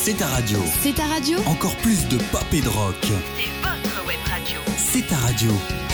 C'est ta radio. C'est ta radio. Encore plus de pop et de rock. C'est votre web radio. C'est ta radio.